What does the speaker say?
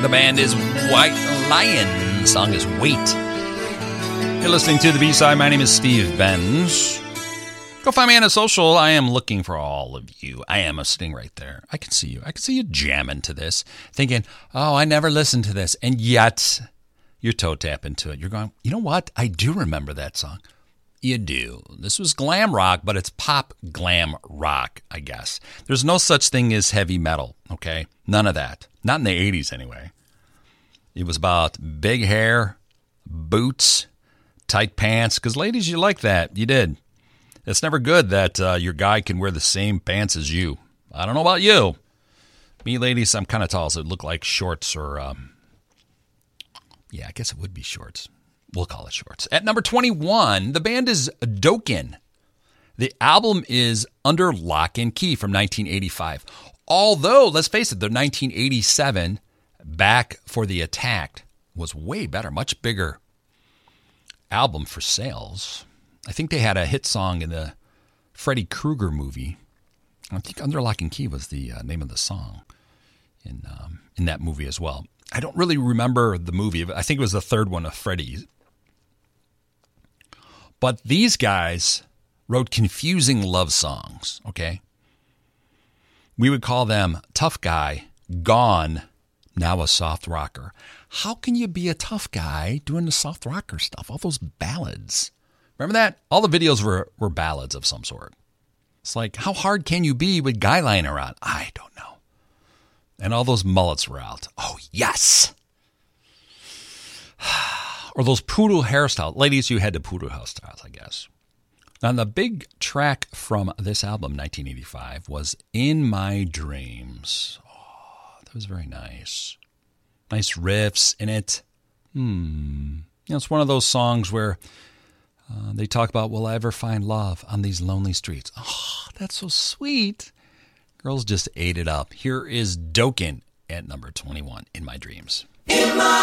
The band is White Lion. The song is Wait. You're listening to the B-Side. My name is Steve Benz. Go find me on a social. I am looking for all of you. I am sitting right there. I can see you. I can see you jamming to this, thinking, oh, I never listened to this. And yet, you're toe tapping to it. You're going, you know what? I do remember that song. You do. This was glam rock, but it's pop glam rock, I guess. There's no such thing as heavy metal, okay? None of that. Not in the 80s, anyway. It was about big hair, boots, tight pants, because ladies, you like that. You did. It's never good that your guy can wear the same pants as you. I don't know about you. Me, ladies, I'm kind of tall, so it look like shorts or, yeah, I guess it would be shorts. We'll call it shorts. At number 21, the band is Dokken. The album is Under Lock and Key from 1985. Although, let's face it, their 1987 Back for the Attack was way better, much bigger album for sales. I think they had a hit song in the Freddy Krueger movie. I think Under Lock and Key was the name of the song in that movie as well. I don't really remember the movie. I think it was the third one of Freddy's. But these guys wrote confusing love songs, okay? We would call them Tough Guy, Gone, Now a Soft Rocker. How can you be a tough guy doing the soft rocker stuff? All those ballads. Remember that? All the videos were ballads of some sort. It's like, how hard can you be with guy lying around? I don't know. And all those mullets were out. Oh, yes. Or those poodle hairstyles. Ladies, you had the poodle hairstyles, I guess. Now, the big track from this album, 1985, was In My Dreams. Oh, that was very nice. Nice riffs in it. It's one of those songs where they talk about, will I ever find love on these lonely streets? Oh, that's so sweet. Girls just ate it up. Here is Dokken at number 21, In My Dreams. In my